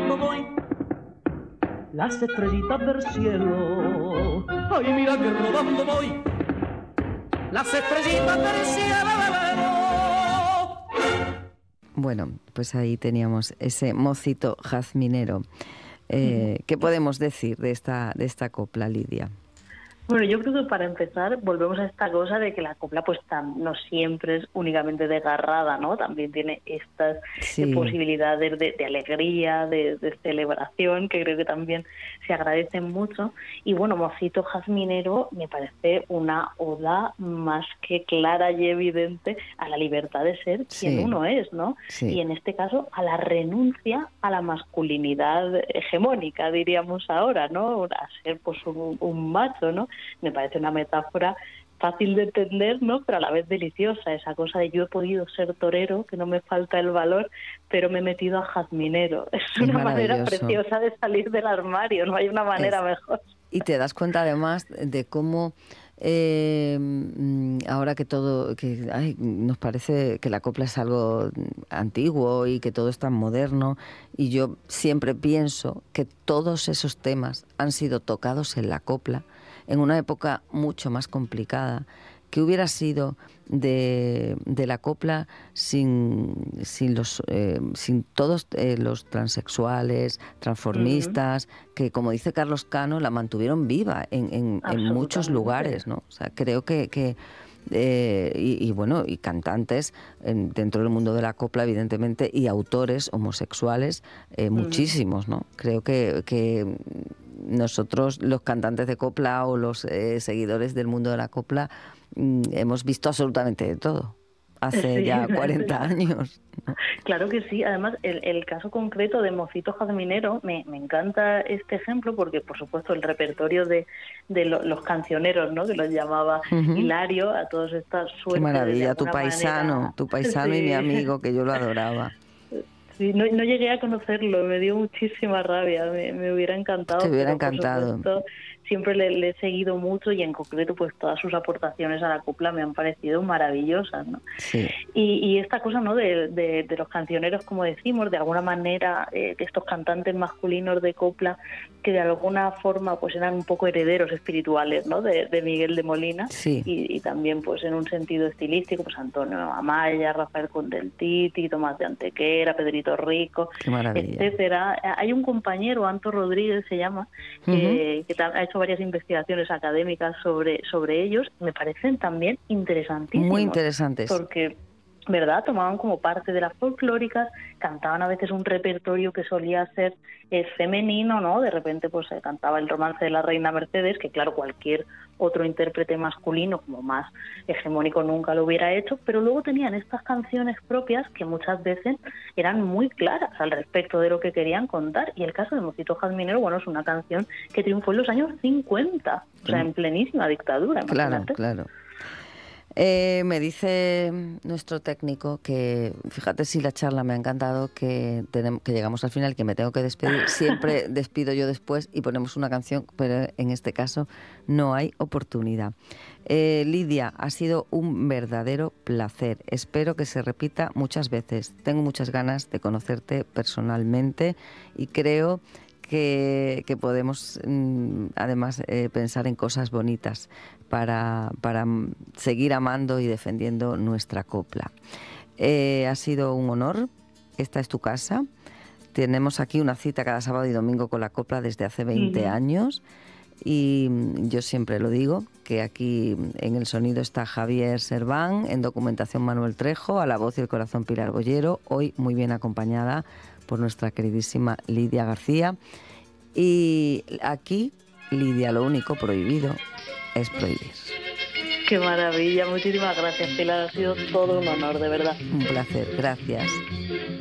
rodando voy, las estrellitas del cielo. Ay, mira que rodando voy, las estrellitas del cielo. Bueno, pues ahí teníamos ese mocito jazminero. ¿Qué podemos decir de esta copla, Lidia? Bueno, yo creo que para empezar volvemos a esta cosa de que la copla pues no siempre es únicamente desgarrada, ¿no? También tiene estas posibilidades de alegría, de celebración, que creo que también se agradecen mucho. Y bueno, Mocito Jazminero me parece una oda más que clara y evidente a la libertad de ser quien uno es, ¿no? Sí. Y en este caso a la renuncia a la masculinidad hegemónica, diríamos ahora, ¿no? A ser pues un macho, ¿no? Me parece una metáfora fácil de entender, ¿no? Pero a la vez deliciosa, esa cosa de yo he podido ser torero, que no me falta el valor, pero me he metido a jazminero. Es una manera preciosa de salir del armario, no hay una manera mejor. Y te das cuenta además de cómo ahora que nos parece que la copla es algo antiguo y que todo es tan moderno, y yo siempre pienso que todos esos temas han sido tocados en la copla en una época mucho más complicada, que hubiera sido de la copla sin todos los transexuales, transformistas, que, como dice Carlos Cano, la mantuvieron viva en muchos lugares, ¿no? O sea, creo que y cantantes dentro del mundo de la copla, evidentemente, y autores homosexuales, muchísimos, ¿no? Creo que nosotros, los cantantes de copla o los seguidores del mundo de la copla, hemos visto absolutamente de todo hace ya 40 años, ¿no? Claro que sí. Además, el caso concreto de Mocito Jazminero, me encanta este ejemplo porque, por supuesto, el repertorio de los cancioneros, ¿no? Que los llamaba Hilario, a todos estas suertes. Qué maravilla, tu paisano y mi amigo, que yo lo adoraba. Sí, no llegué a conocerlo, me dio muchísima rabia, me hubiera encantado. Te hubiera encantado. Por supuesto, siempre le he seguido mucho y en concreto pues todas sus aportaciones a la copla me han parecido maravillosas, ¿no? Sí. Y esta cosa, ¿no? de los cancioneros, como decimos, de alguna manera, de estos cantantes masculinos de copla que de alguna forma pues eran un poco herederos espirituales, ¿no? de Miguel de Molina. Sí. Y también pues en un sentido estilístico, pues Antonio Amaya, Rafael Condeltiti, Tomás de Antequera, Pedrito Rico, etcétera. Hay un compañero, Anto Rodríguez se llama, que ha hecho varias investigaciones académicas sobre ellos. Me parecen también interesantísimos. Muy interesantes. Porque, ¿verdad? Tomaban como parte de las folclóricas, cantaban a veces un repertorio que solía ser femenino, ¿no? De repente pues se cantaba el romance de la reina Mercedes, que claro, cualquier otro intérprete masculino como más hegemónico nunca lo hubiera hecho, pero luego tenían estas canciones propias que muchas veces eran muy claras al respecto de lo que querían contar. Y el caso de Mocito Jazminero, bueno, es una canción que triunfó en los años 50, o sea, en plenísima dictadura. Imagínate. Claro. Me dice nuestro técnico que, fíjate si la charla me ha encantado, que llegamos al final, que me tengo que despedir. Siempre despido yo después y ponemos una canción, pero en este caso no hay oportunidad. Lidia, ha sido un verdadero placer. Espero que se repita muchas veces. Tengo muchas ganas de conocerte personalmente y creo que podemos además pensar en cosas bonitas para seguir amando y defendiendo nuestra copla. Ha sido un honor, esta es tu casa. Tenemos aquí una cita cada sábado y domingo con la copla desde hace 20 años y yo siempre lo digo, que aquí en el sonido está Javier Serván, en documentación Manuel Trejo, a la voz y el corazón Pilar Bollero, hoy muy bien acompañada por nuestra queridísima Lidia García. Y aquí, Lidia, lo único prohibido es prohibir. Qué maravilla, muchísimas gracias, Pilar, ha sido todo un honor, de verdad. Un placer, gracias.